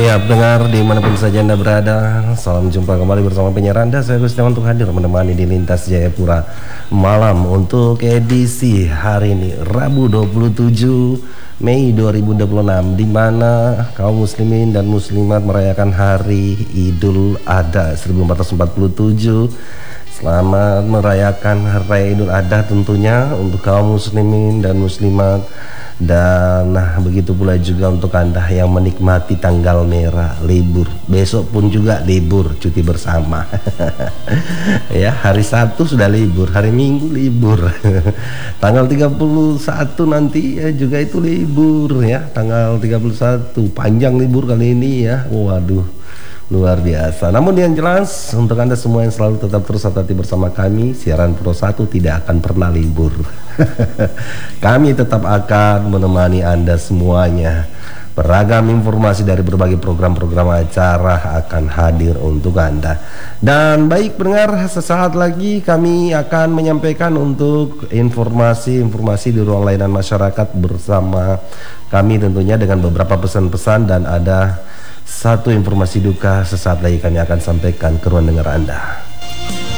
Ya, pendengar dimanapun saja Anda berada, salam jumpa kembali bersama penyiar Anda. Saya Gustiawan untuk hadir menemani di Lintas Jayapura malam untuk edisi hari ini Rabu 27 Mei 2026, di mana kaum muslimin dan muslimat merayakan hari Idul Adha 1447. Selamat merayakan Hari Idul Adha tentunya untuk kaum muslimin dan muslimat. Dan begitu pula juga untuk Anda yang menikmati tanggal merah, libur. Besok pun juga libur, cuti bersama. Ya, hari Sabtu sudah libur, hari Minggu libur. Tanggal 31 nanti ya juga itu libur ya. Tanggal 31 panjang libur kali ini ya. Waduh, luar biasa. Namun yang jelas untuk Anda semua yang selalu tetap terus hati bersama kami, siaran Pro 1 tidak akan pernah libur. Kami tetap akan menemani Anda semuanya. Beragam informasi dari berbagai program-program acara akan hadir untuk Anda. Dan baik pendengar, sesaat lagi kami akan menyampaikan untuk informasi-informasi di ruang layanan masyarakat bersama kami tentunya dengan beberapa pesan-pesan, dan ada satu informasi duka sesaat lagi kami akan sampaikan ke ruang dengar Anda.